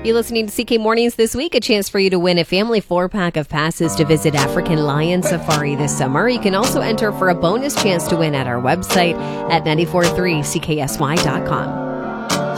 You're listening to CK Mornings this week. A chance for you to win a family 4-pack of passes to visit African Lion Safari this summer. You can also enter for a bonus chance to win at our website at 943cksy.com.